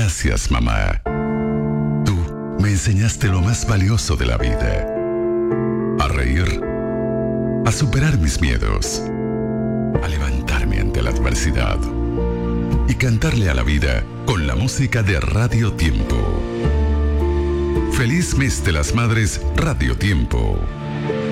Gracias, mamá. Tú me enseñaste lo más valioso de la vida. A reír, a superar mis miedos, a levantarme ante la adversidad y cantarle a la vida con la música de Radio Tiempo. Feliz Mes de las Madres, Radio Tiempo.